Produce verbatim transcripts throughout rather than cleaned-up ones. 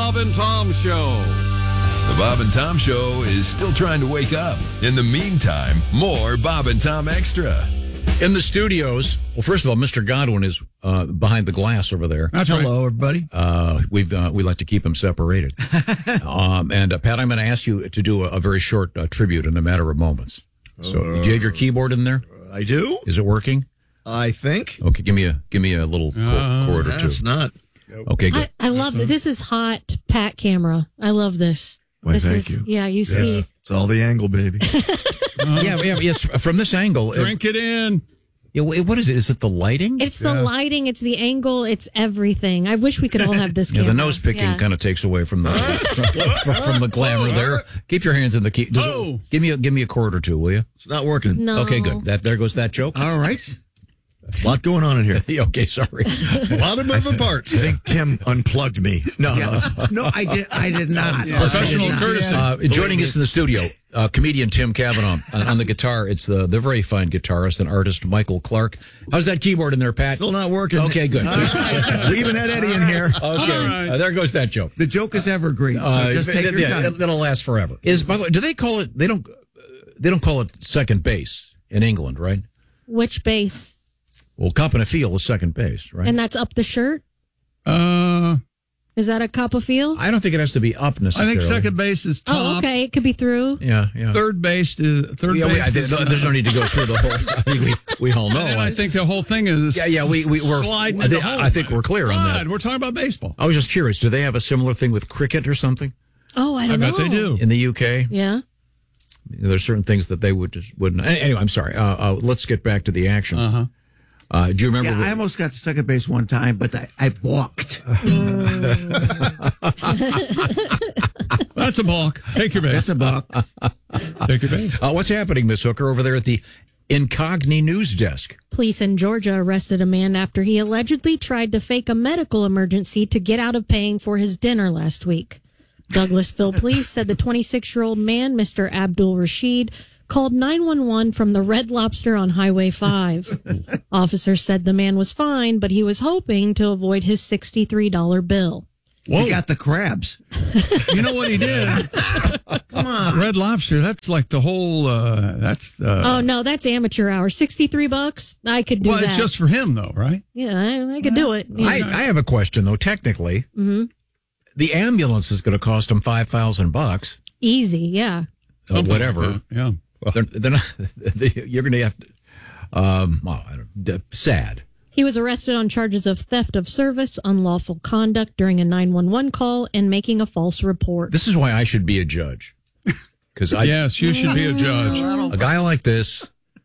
Bob and Tom Show. The Bob and Tom Show is still trying to wake up. In the meantime, more Bob and Tom Extra. In the studios, well, first of all, Mister Godwin is uh, behind the glass over there. That's Hello, right. everybody. Uh, we've uh, we like to keep them separated. um, and uh, Pat, I'm going to ask you to do a, a very short uh, tribute in a matter of moments. So, uh, do you have your keyboard in there? I do. Is it working? I think. Okay, give me a give me a little uh, chord or two. That's not. Okay, good. I, I love it. This is hot Pat camera. I love this. Why, this thank is, you. Yeah, you yeah. see. It's all the angle, baby. uh, yeah, yeah, yes. From this angle, drink it, it in. Yeah, what is it? Is it the lighting? It's the yeah. lighting. It's the angle. It's everything. I wish we could all have this yeah, camera. the nose picking yeah. kind of takes away from the from, from, from the glamour there. Keep your hands in the key. Does oh. it, give me a give me a chord or two, will you? It's not working. No. Okay, good. That there goes that joke. All right. A lot going on in here. Okay, sorry. A lot of moving parts. I think Tim unplugged me. No, yeah. no, no, I did. I did not. Yeah. Professional did not. courtesy. Uh, joining us in the studio, uh, comedian Tim Cavanaugh on, on the guitar. It's the the very fine guitarist and artist Michael Clark. How's that keyboard in there, Pat? Still not working. Okay, good. We even had Eddie in here. Okay, right. uh, there goes that joke. The joke is evergreen. So Uh, just take it, your yeah, time. it'll last forever. Is by the way, do they call it? They don't. They don't call it second base in England, right? Which base? Well, cup and a feel is second base, right? And that's up the shirt? Uh, Is that a cup of feel? I don't think it has to be up I necessarily. think second base is top. Oh, okay. It could be through. Yeah, yeah. Third base is third Yeah, base. we, I, is, there- there's no need to go through the whole. I think we we all know. and I think the whole thing is. Yeah, yeah. We we we're. sliding I, in the think- hole. I think we're clear on God, that. we're talking about baseball. I was just curious. Do they have a similar thing with cricket or something Oh, I I don't know. bet they do. in the U K? Yeah. There's certain things that they would just wouldn't. Anyway, I'm sorry. Uh, uh, let's get back to the action. Uh-huh. Uh, do you remember? Yeah, what- I almost got to second base one time, but I, I walked. That's a balk. Take your base. That's a buck. Take your base. uh, what's happening, Miss Hooker, over there at the Incogni news desk? Police in Georgia arrested a man after he allegedly tried to fake a medical emergency to get out of paying for his dinner last week. Douglasville police said the twenty-six-year-old man, Mister Abdul Rashid, called nine one one from the Red Lobster on Highway five. Officers said the man was fine, but he was hoping to avoid his sixty-three dollars bill. Whoa. He got the crabs. You know what he did? Come on. Red Lobster. That's like the whole. Uh, that's. Uh, Oh, no, that's amateur hour. sixty-three bucks? I could do well, that. it's just for him, though, right? Yeah, I, I could do it. Yeah. I, I have a question, though. Technically, Mm-hmm. the ambulance is going to cost him five thousand bucks. Easy, yeah. Or Something whatever. like that, yeah. Well, they're, they're not, they, you're going to have to. Um, well, I don't, d- sad. He was arrested on charges of theft of service, unlawful conduct during a nine one one call, and making a false report. This is why I should be a judge. Because I, Yes, you should be a judge. a guy like this,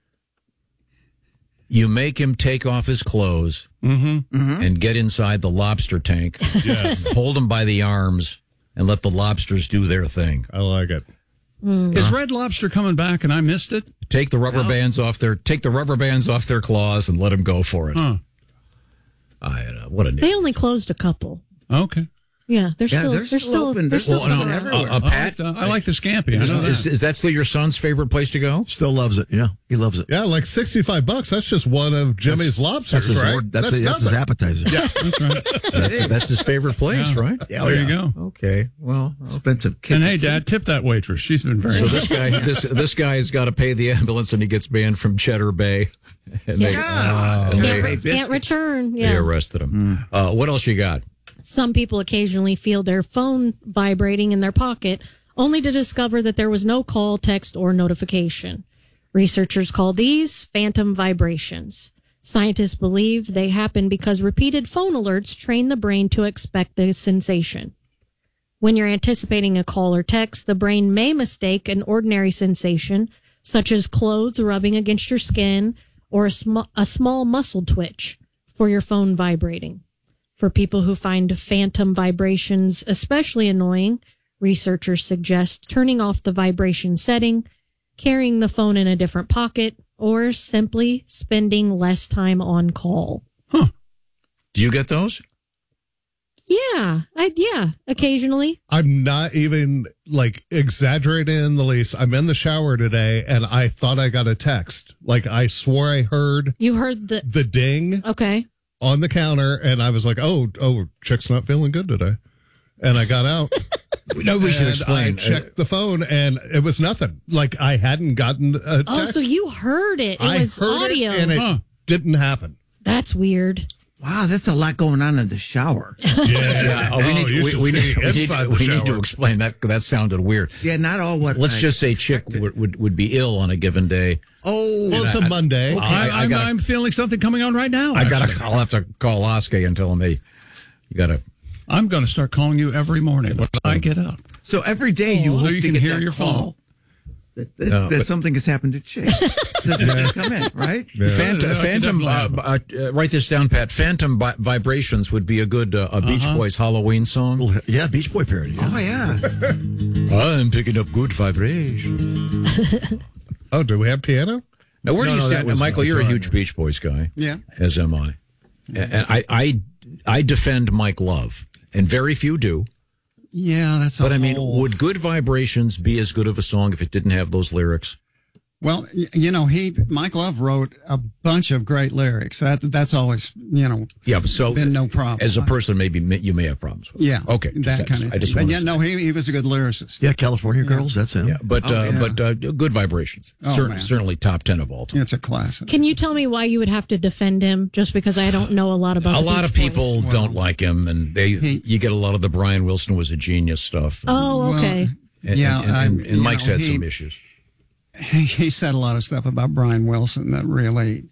you make him take off his clothes Mm-hmm. and get inside the lobster tank. Yes. Hold him by the arms and let the lobsters do their thing. I like it. Is Red Lobster coming back and I missed it? Take the rubber bands off their take the rubber bands off their claws and let them go for it. Huh. I, uh, what a They only closed a couple. Okay. Yeah, they're Yeah, still they're they're still still open. they're There's still still still something around. everywhere. Uh, uh, I Pat, like the, I like the scampi. I is, know that. is, is that still your son's favorite place to go? Still loves it. Yeah, he loves it. Yeah, like sixty-five bucks. That's just one of Jimmy's lobsters, That's his, right? word- that's, a- that's his nothing. appetizer. Yeah. That's right. That's, that's his favorite place, Yeah. right? Yeah, there yeah. you go. Okay. Well, Expensive kid. And hey, Dad, tip that waitress. She's been very so nice. this guy this this guy's got to pay the ambulance and he gets banned from Cheddar Bay. And they, Yes. uh, and Can't, they, re- can't return. they Yeah. arrested him. Uh, what else you got? Some people occasionally feel their phone vibrating in their pocket, only to discover that there was no call, text, or notification. Researchers call these phantom vibrations. Scientists believe they happen because repeated phone alerts train the brain to expect the sensation. When you're anticipating a call or text, the brain may mistake an ordinary sensation, such as clothes rubbing against your skin or a, sm- a small muscle twitch, for your phone vibrating. For people who find phantom vibrations especially annoying, researchers suggest turning off the vibration setting, carrying the phone in a different pocket, or simply spending less time on call. Do you get those? Yeah, I, yeah, occasionally. I'm not even like exaggerating in the least. I'm in the shower today and I thought I got a text. Like I swore I heard You heard the, the ding okay. on the counter and I was like, oh, oh, chick's not feeling good today. and I got out. No, we should and explain. I checked the phone, and it was nothing. Like I hadn't gotten a text. Oh, so you heard it. It I was heard audio. it, and it Huh. didn't happen. That's weird. Wow, that's a lot going on in the shower. Yeah, Yeah, oh, we need, you we, should we see need, we need, inside the we need to shower. explain that. That sounded weird. Yeah, not all what. Let's I just say Chick expected. would, would, would be ill on a given day. Oh, Well, it's a Monday. I, I I'm, gotta- I'm feeling something coming on right now. I gotta. actually. I'll have to call Oskar and tell him, hey, you gotta. I'm going to start calling you every morning when I get up. so every day you Oh, so hope you to can get hear that your call phone. that, that, No, that but- something has happened to Chick. So they come in, right? Phantom, Yeah, I can Phantom uh, definitely uh, uh, write this down, Pat. Phantom vi- Vibrations would be a good uh, a Beach Boys Halloween song. Yeah, Beach Boy parody. Yeah. Oh yeah. I'm picking up good vibrations. Oh, do we have piano? Now, where No, do you no, that stand, was Michael? the You're a guitar, huge yeah. Beach Boys guy. Yeah. As am I. And I, I, I defend Mike Love, and very few do. Yeah, that's. A But I mean, whole- would Good Vibrations be as good of a song if it didn't have those lyrics? well, y- you know, he Mike Love wrote a bunch of great lyrics. That that's always, you know, Yeah, but so been no problem. As a person, maybe may- you may have problems with. it. yeah, Okay. just that that's- kind of I thing. just But want yeah, to no, he he was a good lyricist. Yeah, California Girls. That's him. Yeah, but Oh, uh, yeah. but uh, Good Vibrations, Oh, Cer- man. certainly top ten of all time. It's a classic. Can you tell me why you would have to defend him just because I don't know a lot about A the lot Beach of people Boys? don't like him, and they He- you get a lot of the Brian Wilson was a genius stuff. Oh, okay. and, yeah, and, and, I- and you Mike's know, had he- some issues. He, he said a lot of stuff about Brian Wilson that really.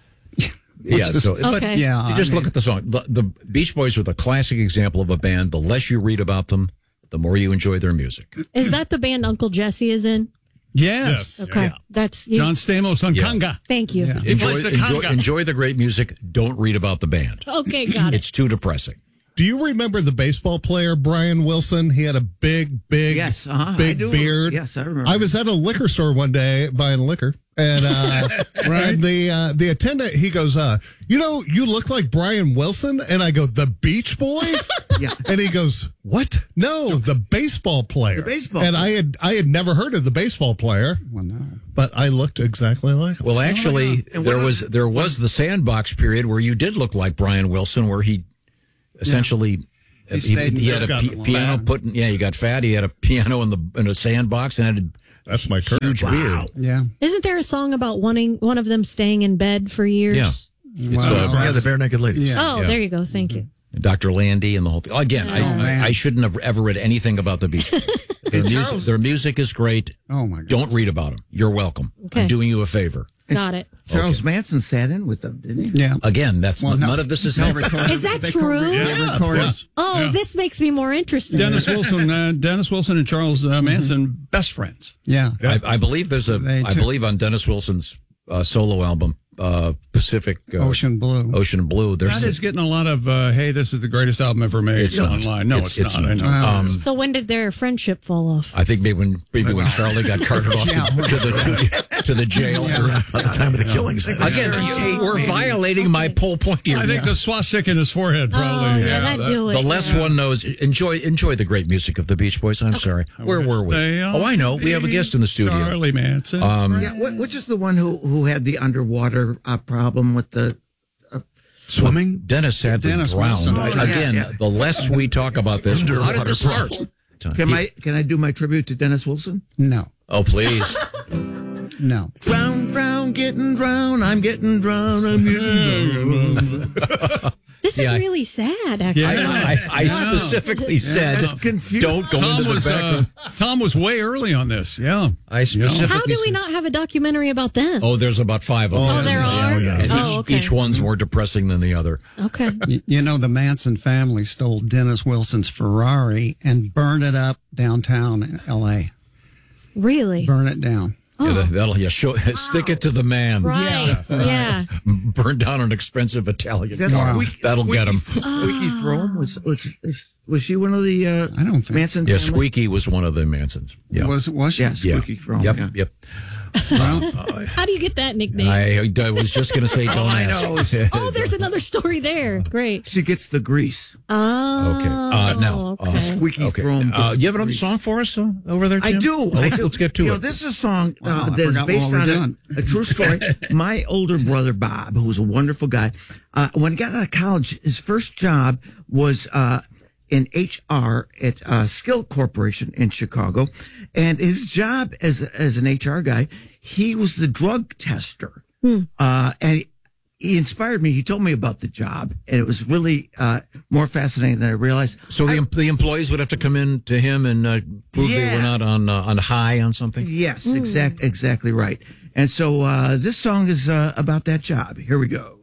Yeah, just- so but Okay. Yeah, you just I look mean- at the song. The, the Beach Boys were the classic example of a band. The less you read about them, the more you enjoy their music. Is that the band Uncle Jesse is in? Yes. Okay. That's you. John Stamos on Yeah. Conga. Thank you. Yeah. Enjoy, plays the enjoy, conga. enjoy the great music. Don't read about the band. Okay, got it. It's too depressing. Do you remember the baseball player Brian Wilson? He had a big, big, Yes, uh-huh, I big do. beard. Yes, I remember. I was at a liquor store one day buying liquor, and uh, and the uh, the attendant he goes, uh, you know, you look like Brian Wilson, and I go, the Beach Boy, Yeah. and he goes, what? No, the baseball player. The baseball and player. I had I had never heard of the baseball player, Well, no. but I looked exactly like him. Well, actually, And there what was there was the sandbox period where you did look like Brian Wilson, where he essentially He he, stayed in he had a Scotland. pi- piano put in, yeah, he got fat. He had a piano in the in a sandbox and had That's my a current. huge beard. Yeah. Isn't there a song about wanting one of them staying in bed for years? Yeah. It's Wow. uh, Yeah, the bare naked ladies. Yeah. Oh, Yeah. there you go. Thank you. Doctor Landy and the whole thing. Again, Oh, I, man. I I shouldn't have ever read anything about the Beach Boys. Their music, their music is great. Oh my God. Don't read about them. You're welcome. Okay. I'm doing you a favor. Got it. Charles Manson sat in with them, didn't he? Yeah. Again, that's Well, not, no. none of this is They helpful. recorded- Is that they true? co- they Yeah, of recorded- course. Oh, Yeah. this makes me more interested. Dennis Wilson, uh, Dennis Wilson and Charles uh, Manson, best friends. Yeah. I, I believe there's a. They I took- believe on Dennis Wilson's uh, solo album, uh, Pacific uh, Ocean Blue. Ocean Blue. There's That is getting a lot of, uh, hey, this is the greatest album ever made It's not. online. No, It's- it's, it's not. I not. know. Well, um, So when did their friendship fall off? I think maybe when maybe when Charlie got carted off Yeah. to, to the to the jail. At the time of the killings. Again, you, we're violating my whole point here. I think the swastika in his forehead probably. Oh, yeah, that'd do it. The less one knows, enjoy enjoy the great music of the Beach Boys. I'm sorry. Where were we? Stay on Oh, I know. We have a guest in the studio. Charlie Manson. Um, Yeah, what, which is the one who, who had the underwater uh, problem with the. Swimming? Dennis sadly Dennis drowned. Wilson. Oh, I- yeah, Again, yeah. the less we talk about this, how did Underwater this start? Can He- I can I do my tribute to Dennis Wilson? No. Oh, please. No. Drown, drown, getting drowned. I'm getting drowned. I'm getting drowned. This Yeah, I- is really sad, actually. I, I, I specifically said, That's confusing. don't go Tom into the was background. uh, Tom was way early on this. Yeah. I specifically How do we said- not have a documentary about them? Oh, there's about five of them. Oh, there are? And Oh, each, okay. each one's more depressing than the other. Okay. Y- You know, the Manson family stole Dennis Wilson's Ferrari and burned it up downtown in L A. Really? Burn it down. Yeah, that, that'll yeah, show, stick it to the man. Right. Yeah. Burn down an expensive Italian That's car. Squeaky- That'll get him. Squeaky Throne was, was was she one of the uh, I don't think- Manson? Yeah, family? Squeaky was one of the Mansons. Yeah. Was was she? Yeah, yeah. Squeaky Throne. Yep, yeah. yep. Well, How do you get that nickname? I, I was just going to say, don't I ask. know. oh, there's another story there. Great. She gets the grease. Oh. Okay. Uh, now, uh, okay. Squeaky Okay. Throne. Uh, gets you have another grease. song for us uh, over there, I Tim? do. Well, let's, I do. let's get to you it. Know, this is a song uh, Wow, I that is forgot based what we're on doing. a, a true story. My older brother, Bob, who was a wonderful guy, uh, when he got out of college, his first job was uh, in H R at uh, Skill Corporation in Chicago. And his job as as an H R guy, he was the drug tester. Hmm. Uh, and he, he inspired me. He told me about the job, and it was really uh, more fascinating than I realized. So the, I, the employees would have to come in to him and uh, prove Yeah. they were not on uh, on high on something? Yes, exact, exactly right. And so uh, this song is uh, about that job. Here we go.